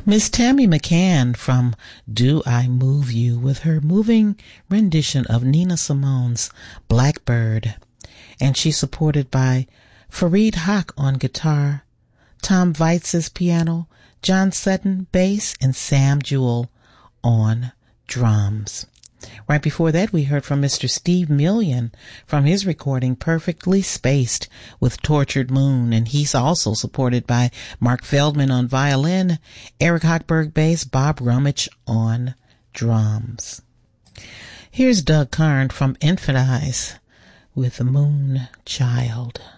Miss Tammy McCann from Do I Move You with her moving rendition of Nina Simone's Blackbird. And she's supported by Fareed Haq on guitar, Tom Weitz's piano, John Sutton bass, and Sam Jewell on drums. Right before that, we heard from Mr. Steve Million from his recording Perfectly Spaced with Tortured Moon, and he's also supported by Mark Feldman on violin, Eric Hochberg bass, Bob Rummage on drums. Here's Doug Karn from Infant Eyes with The Moon Child.